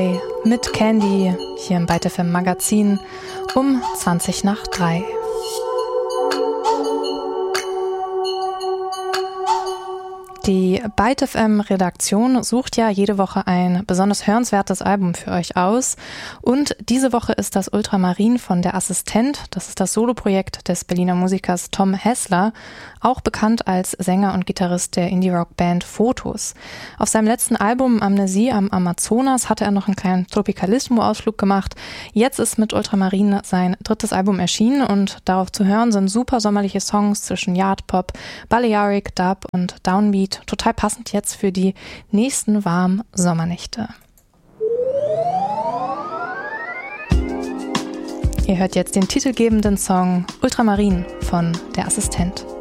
mit Candy hier im Byte FM Magazin um 3:20. Die Byte FM Redaktion sucht ja jede Woche ein besonders hörenswertes Album für euch aus. Und diese Woche ist das Ultramarin von Der Assistent. Das ist das Soloprojekt des Berliner Musikers Tom Hessler, auch bekannt als Sänger und Gitarrist der Indie-Rock-Band Fotos. Auf seinem letzten Album Amnesie am Amazonas hatte er noch einen kleinen Tropicalismo-Ausflug gemacht. Jetzt ist mit Ultramarin sein drittes Album erschienen und darauf zu hören sind super sommerliche Songs zwischen Yardpop, Balearic, Dub und Downbeat. Total passend jetzt für die nächsten warmen Sommernächte. Ihr hört jetzt den titelgebenden Song Ultramarin von Der Assistent.